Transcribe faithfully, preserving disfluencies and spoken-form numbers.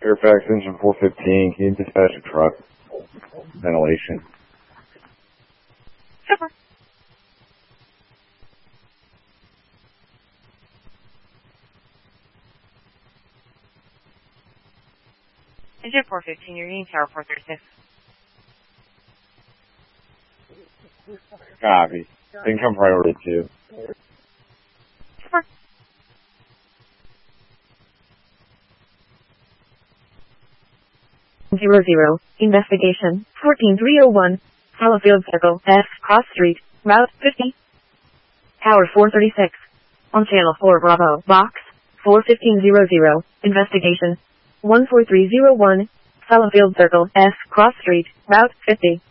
Fairfax engine four fifteen, can you dispatch a truck? Ventilation. Super. Engine four fifteen, you're getting tower four thirty-six. Copy. Income priority two. Super. Zero zero. Investigation. Fourteen three oh one. Fallowfield Circle. F. Cross Street. Route fifty. Tower four thirty-six. On channel four Bravo. Box. Four fifteen zero zero. Investigation. One four three zero one. Fallowfield Circle. F. Cross Street. Route fifty.